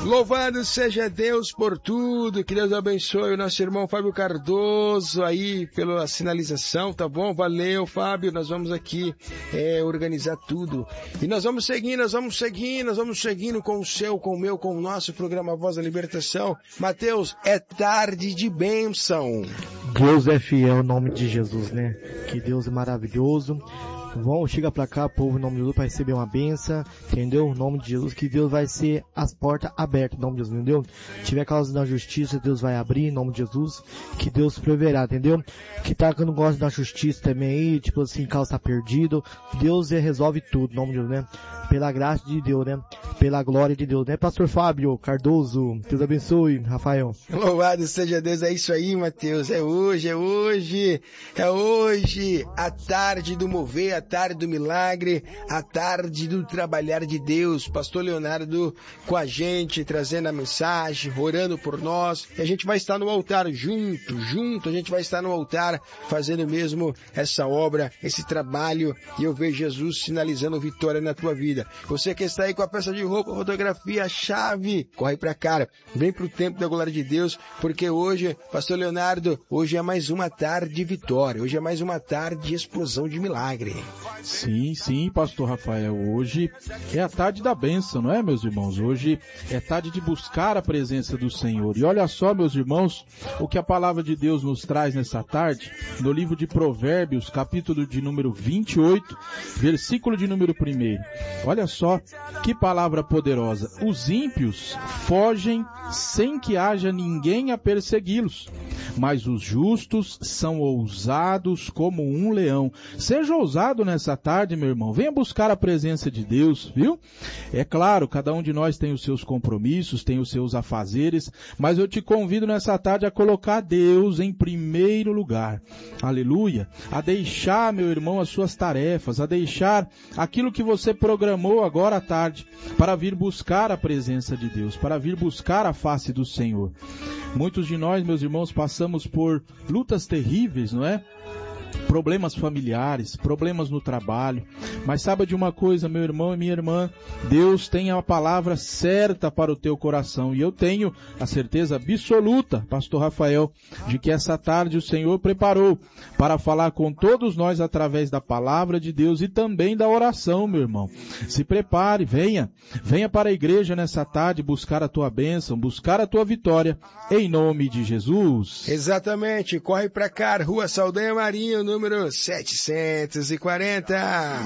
Louvado seja Deus por tudo, que Deus abençoe o nosso irmão Fábio Cardoso aí pela sinalização, tá bom? Valeu, Fábio, nós vamos aqui organizar tudo. E nós vamos seguindo com o seu, com o meu, com o nosso programa Voz da Libertação. Mateus, é tarde de bênção. Deus é fiel em nome de Jesus, né? Que Deus é maravilhoso. Vão, chega pra cá, povo, em nome de Jesus, para receber uma benção, entendeu? Em nome de Jesus, que Deus vai ser as portas abertas, em nome de Jesus, entendeu? Se tiver causa da justiça, Deus vai abrir, em nome de Jesus, que Deus proverá, entendeu? Que tá que não gosta da justiça também aí, tipo assim, causa tá perdido, Deus resolve tudo, em nome de Jesus, né? Pela graça de Deus, né? Pela glória de Deus, né? Pastor Fábio Cardoso, Deus abençoe, Rafael. Louvado seja Deus, é isso aí, Mateus, é hoje, a tarde do mover, a tarde do milagre, a tarde do trabalhar de Deus. Pastor Leonardo com a gente, trazendo a mensagem, orando por nós, e a gente vai estar no altar junto, a gente vai estar no altar fazendo mesmo essa obra, esse trabalho, e eu vejo Jesus sinalizando vitória na tua vida. Você que está aí com a peça de roupa, fotografia, a chave, corre pra cá, vem pro tempo da glória de Deus, porque hoje, Pastor Leonardo, hoje é mais uma tarde de vitória, hoje é mais uma tarde de explosão de milagre. Sim, Pastor Rafael, hoje é a tarde da bênção, não é, meus irmãos? Hoje é tarde de buscar a presença do Senhor. E olha só, meus irmãos, o que a palavra de Deus nos traz nessa tarde, no livro de Provérbios, capítulo de número 28, versículo de número 1. Olha só, que palavra poderosa. Os ímpios fogem sem que haja ninguém a persegui-los, mas os justos são ousados como um leão. Seja ousado nessa tarde, meu irmão. Venha buscar a presença de Deus, viu? É claro, cada um de nós tem os seus compromissos, tem os seus afazeres, mas eu te convido nessa tarde a colocar Deus em primeiro lugar. Aleluia! A deixar, meu irmão, as suas tarefas, a deixar aquilo que você programou agora à tarde, para vir buscar a presença de Deus, para vir buscar a face do Senhor. Muitos de nós, meus irmãos, passamos por lutas terríveis, não é? Problemas familiares, problemas no trabalho, mas saiba de uma coisa, meu irmão e minha irmã, Deus tem a palavra certa para o teu coração, e eu tenho a certeza absoluta, Pastor Rafael, de que essa tarde o Senhor preparou para falar com todos nós através da palavra de Deus e também da oração, meu irmão. Se prepare, venha para a igreja nessa tarde buscar a tua bênção, buscar a tua vitória, em nome de Jesus. Exatamente, corre pra cá, Rua Saldanha Marinho, número 740.